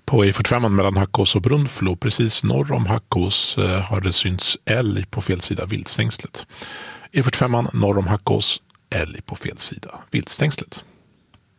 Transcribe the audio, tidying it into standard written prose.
På E45 mellan Hackås och Brunflo, precis norr om Hackås, har det synts älg på fel sida viltstängslet. E45 norr om Hackås, älg på fel sida viltstängslet.